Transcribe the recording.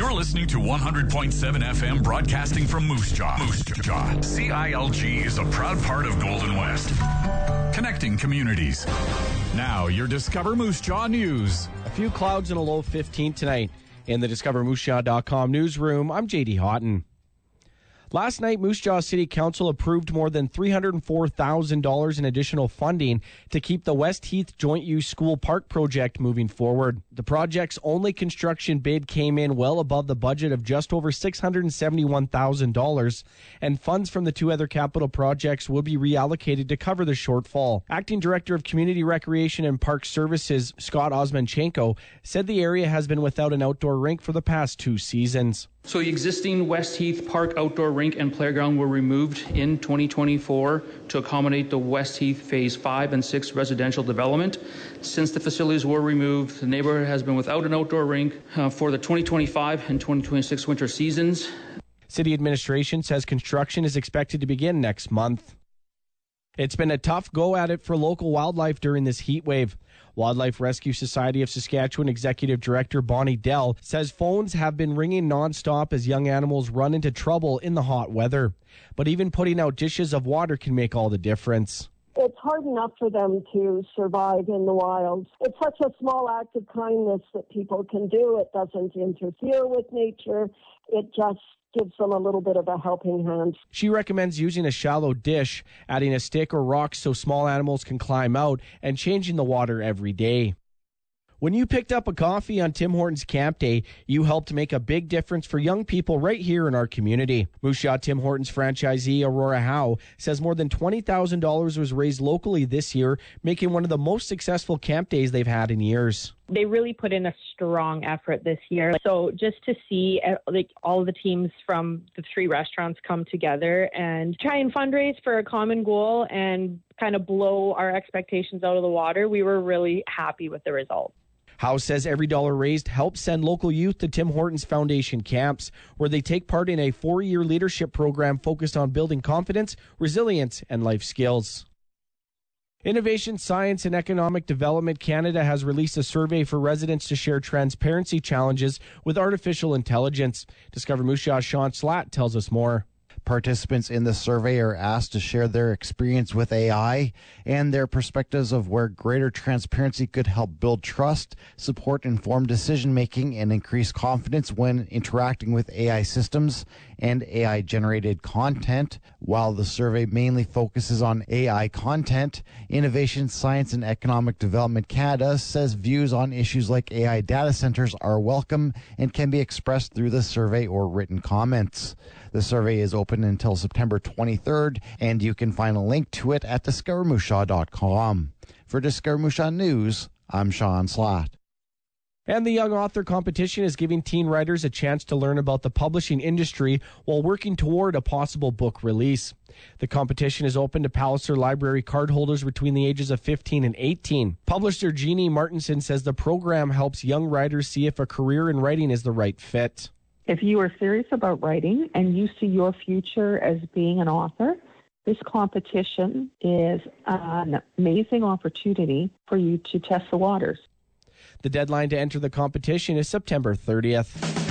You're listening to 100.7 FM broadcasting from Moose Jaw. Moose Jaw. CILG is a proud part of Golden West. Connecting communities. Now, your Discover Moose Jaw news. A few clouds and a low 15 tonight. In the DiscoverMooseJaw.com newsroom, I'm J.D. Houghton. Last night, Moose Jaw City Council approved more than $304,000 in additional funding to keep the West Heath Joint Use School Park project moving forward. The project's only construction bid came in well above the budget of just over $671,000, and funds from the two other capital projects will be reallocated to cover the shortfall. Acting Director of Community Recreation and Park Services, Scott Osmanchenko, said the area has been without an outdoor rink for the past 2 seasons. So the existing West Heath Park outdoor rink and playground were removed in 2024 to accommodate the West Heath Phase 5 and 6 residential development. Since the facilities were removed, the neighborhood has been without an outdoor rink for the 2025 and 2026 winter seasons. City administration says construction is expected to begin next month. It's been a tough go at it for local wildlife during this heat wave. Wildlife Rescue Society of Saskatchewan Executive Director Bonnie Dell says phones have been ringing nonstop as young animals run into trouble in the hot weather. But even putting out dishes of water can make all the difference. It's hard enough for them to survive in the wild. It's such a small act of kindness that people can do. It doesn't interfere with nature. It just gives them a little bit of a helping hand. She recommends using a shallow dish, adding a stick or rock so small animals can climb out, and changing the water every day. When you picked up a coffee on Tim Hortons Camp Day, you helped make a big difference for young people right here in our community. Moose Jaw Tim Hortons franchisee Aurora Howe says more than $20,000 was raised locally this year, making one of the most successful camp days they've had in years. They really put in a strong effort this year. So just to see all of the teams from the 3 restaurants come together and try and fundraise for a common goal and kind of blow our expectations out of the water, we were really happy with the results. Howe says every dollar raised helps send local youth to Tim Hortons Foundation camps, where they take part in a 4-year leadership program focused on building confidence, resilience, and life skills. Innovation, Science and Economic Development Canada has released a survey for residents to share transparency challenges with artificial intelligence. Discover Moose Jaw's Sean Slatt tells us more. Participants in the survey are asked to share their experience with AI and their perspectives of where greater transparency could help build trust, support informed decision-making, and increase confidence when interacting with AI systems and AI-generated content. While the survey mainly focuses on AI content, Innovation, Science and Economic Development Canada says views on issues like AI data centers are welcome and can be expressed through the survey or written comments. The survey is open until September 23rd, and you can find a link to it at DiscoverMooseJaw.com. For Discover Moose Jaw News, I'm Sean Slatt. And the Young Author Competition is giving teen writers a chance to learn about the publishing industry while working toward a possible book release. The competition is open to Palliser Library cardholders between the ages of 15 and 18. Publisher Jeannie Martinson says the program helps young writers see if a career in writing is the right fit. If you are serious about writing and you see your future as being an author, this competition is an amazing opportunity for you to test the waters. The deadline to enter the competition is September 30th.